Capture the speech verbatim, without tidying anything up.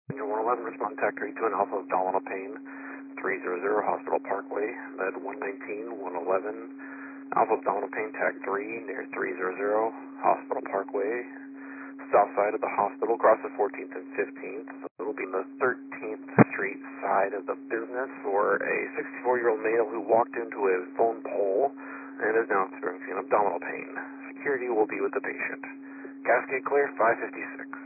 Angel one eleven, respond tech three two and Alpha Abdominal Pain, three hundred Hospital Parkway, med one nineteen, one eleven, Alpha Abdominal Pain, tag three, near three hundred Hospital Parkway, south side of the hospital, across the fourteenth and fifteenth. So it'll be in the thirteenth Street side of the business for a sixty-four-year-old male who walked into a phone pole and is now experiencing abdominal pain. Security will be with the patient. Cascade clear, five fifty-six.